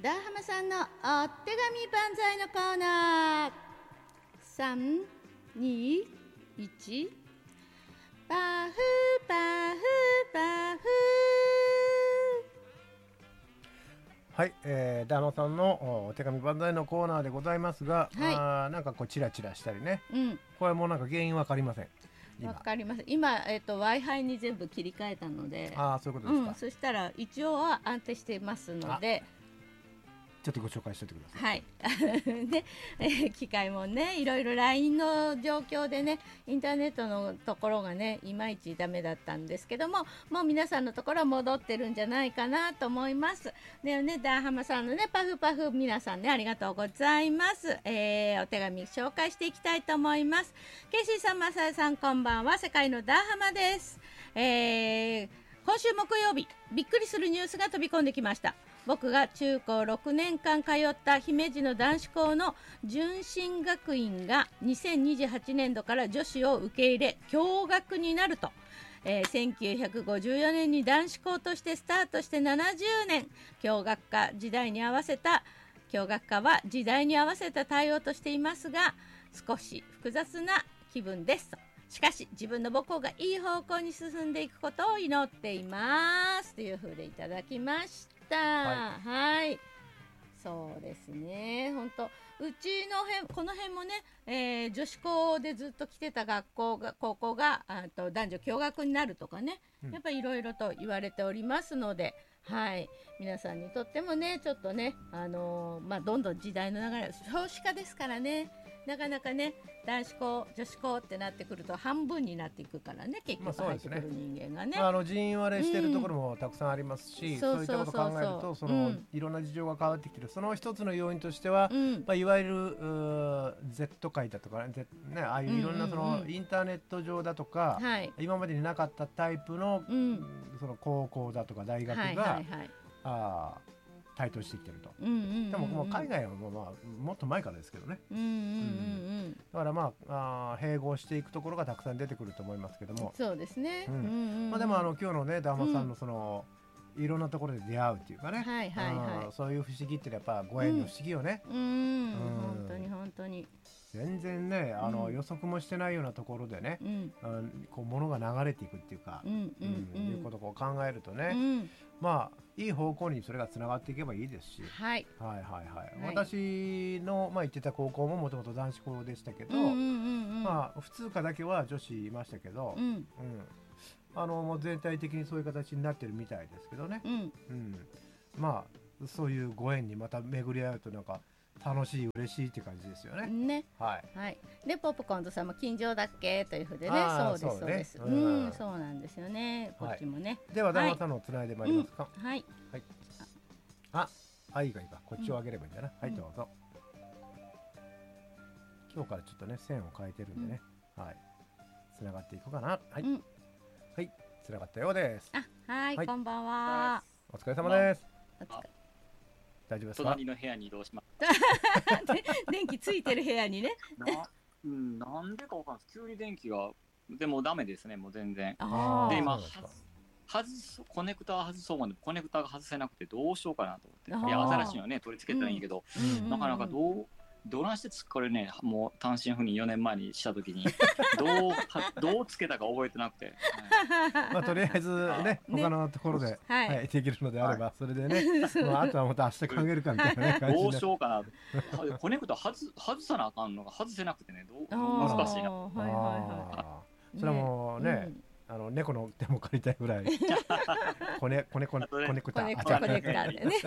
ダーハマさんのお手紙万歳のコーナー。3、2、1、パフパフパフ。 はい、ダーマさんのお手紙万歳のコーナーでございますが、 はい、 なんかこうチラチラしたりね、 うん、 これもなんか原因わかりません。 わかります。今、Wi-Fi に全部切り替えたので、 そういうことですか。 そしたら一応は安定してますので、 ちょっとご紹介しておいてください。 はい。機械もね、いろいろ LINE の状況でね、インターネットのところがね、いまいちダメだったんですけども、もう皆さんのところは戻ってるんじゃないかなと思います。でね、ダーハマさんのね、パフパフ、皆さんね、ありがとうございます。お手紙紹介していきたいと思います。ケイシーさん、マサイさん、こんばんは。世界のダーハマです。今週木曜日、びっくりするニュースが飛び込んできました。僕が中高6年間通った姫路の男子校の純真学院が2028年度から女子を受け入れ共学になると、1954年に男子校としてスタートして70年、共学化は時代に合わせた対応としていますが、少し複雑な気分ですと。しかし自分の母校がいい方向に進んでいくことを祈っていますという風でいただきました。はい、そうですね。本当うちのこの辺もね、女子校でずっと来てた高校が男女共学になるとかね、やっぱりいろいろと言われておりますので、はい、皆さんにとってもね、ちょっとね、どんどん時代の流れ、少子化ですからね、なかなかね、男子校女子校ってなってくると半分になっていくからね、結局入ってくる人間がね、 人員割れしてるところもたくさんありますし、そういったことを考えると、いろんな事情が変わってきてる。その一つの要因としては、いわゆるZ 界だとかね、ああいういろんなそのインターネット上だとか、今までになかったタイプの、その高校だとか大学が台頭してきてると。でも海外はもっと前からですけどね。だから併合していくところがたくさん出てくると思いますけども。 そうですね。 でも今日のね、ダーマさんのそのいろんなところで出会うっていうかね、そういう不思議ってやっぱご縁の不思議よね。 本当に本当に。全然ね、予測もしてないようなところでね、こう物が流れていくっていうか、いうことを考えるとね、いい方向にそれがつながっていけばいいですし、私の行ってた高校ももともと男子校でしたけど、普通科だけは女子いましたけど、もう全体的にそういう形になってるみたいですけどね、そういうご縁にまた巡り合うとなんか楽しい嬉しいって感じですよね。 でポップコーンとさんも近所だっけというふうでね、そうです。そうなんですよね。こっちもね。 ではダーマさんのつないでまいりますか。 いいかこっちを上げればいいんだな。はい、どうぞ。今日からちょっとね線を変えてるんでね、つながっていこうかな。つながったようです。 こんばんは。 お疲れ様です。大丈夫ですか？ 隣の部屋に移動します。 電気ついてる部屋にね。 なんでかわかんないです。急に電気がでもダメですね、もう全然。で今コネクター外そうまでコネクターが外せなくてどうしようかなと思って。いや新しいのね取り付けたらいいけど、なかなかどないしてこれね、もう単身赴任4年前にした時にどうつけたか覚えてなくて、 とりあえずね他のところでできるのであればそれでね、あとはまた明日考えるかみたいな感じでどうしようかなと。コネクタ外さなあかんのが外せなくてね、難しいな。 それはもうね、猫の手も借りたいぐらいコネクタでね。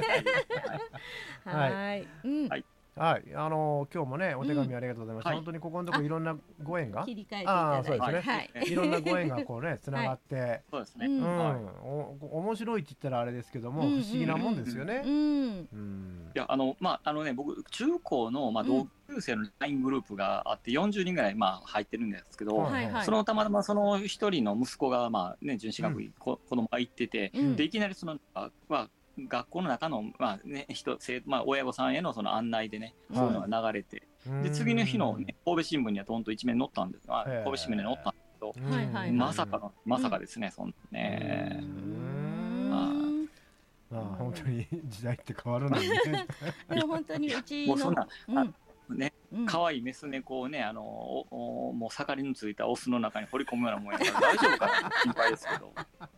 今日もねお手紙ありがとうございました。本当にここのところいろんなご縁が切り替えていただいて、いろんなご縁がこうねつながって、 そうですね。 面白いって言ったらあれですけども不思議なもんですよね。 いや僕中高の同級生の LINE グループがあって40人ぐらい入ってるんですけど、そのたまたまその一人の息子が純真学院子供が行ってて、でいきなりその学校の中の親御さんへのその案内でね、そういうのが流れて、で次の日の神戸新聞にはどんと一面載ったんですが、神戸新聞に載ったんですけど、まさかですね、そんなね。 まあ本当に時代って変わるのにね。 でも本当にうちもうそんのな、ね、可愛いメス猫をね、もう盛りのついたオスの中に掘り込むようなもんやから大丈夫かな心配ですけど。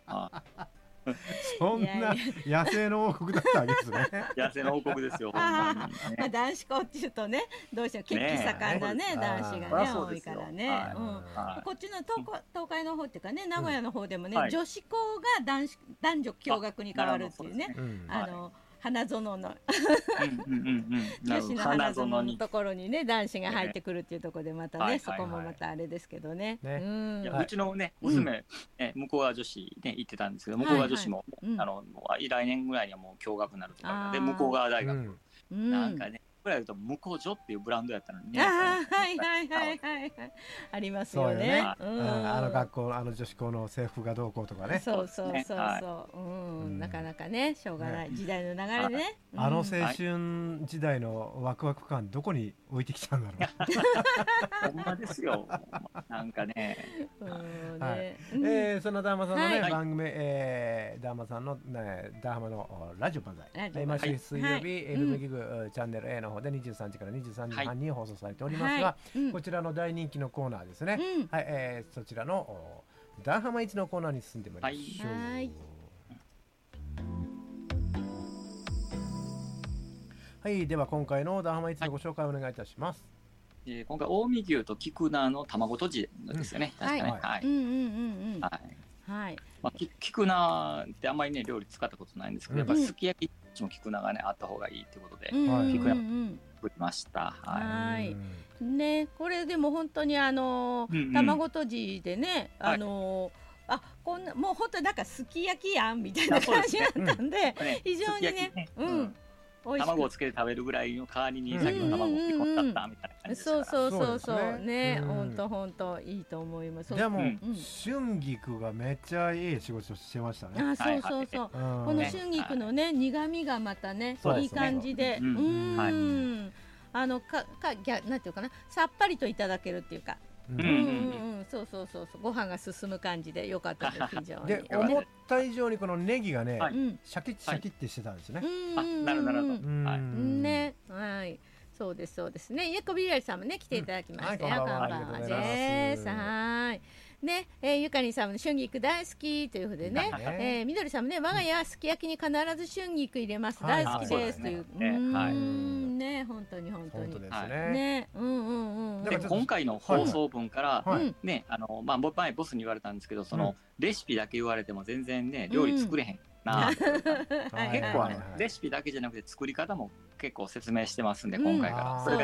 そんな野生の王国だったわけですね。 野生の王国ですよ。 まあ男子校っていうとね、どうしても血気盛んなね男子がね多いからね。こっちの東海の方っていうかね、名古屋の方でもね、女子校が男女共学に変わるっていうね、花園の女子の花園のところにね男子が入ってくるっていうところでまたね、そこもまたあれですけどね。 うちのね娘、向こうは女子ね行ってたんですけど、向こうは女子も来年ぐらいにはもう共学になるとかで、向こう側大学なんかねぐらいだと向こう女っていうブランドやったのにね。 ありますよね。 学校女子校の制服がどうこうとかね。 そうなかなかねしょうがない時代の流れでね。 青春時代のワクワク感どこに置いてきたんだろう。ほんまですよ。なんかね。 そのダーマさんのね番組ダーマさんのダーマのラジオ万歳。毎週水曜日 L ギグチャンネル A の方で23時から23時半に放送されておりますが、こちらの大人気のコーナーですね。そちらのダーハマイチのコーナーに進んでまいりましょう。はい、では今回のダーハマイチのご紹介をお願いいたします。 今回近江牛と菊菜の卵とじですよね。確かね。はい。菊菜ってあんまりね料理使ったことないんですけど、やっぱすき焼きも菊菜がねあった方がいいということで菊菜作りました。 はいね、これでも本当に卵とじでね、こんなもう本当になんかすき焼きやんみたいな感じだったんで、非常にね、 卵をつけて食べるぐらいの代わりにさっきの卵を煮込んだったみたいな感じですから。 そうね、本当いいと思います。 でも春菊がめっちゃいい仕事してましたね。 そうこの春菊のね苦味がまたねいい感じで、なんていうかな、さっぱりといただけるっていうか、そうご飯が進む感じでよかったです。非常にで思った以上にこのネギがねシャキッシャキッってしてたんですね。 なるほどね、そうですね。ゆこびらりさんもね来ていただきましたよ。こんばんはです。ね、ゆかりんさんも春菊大好きというふうでね、みどりさんもね我が家はすき焼きに必ず春菊入れます、大好きですというね、本当にね。 で今回の放送分からね、前ボスに言われたんですけど、そのレシピだけ言われても全然ね料理作れへんな。結構レシピだけじゃなくて作り方も結構説明してますんで、今回から。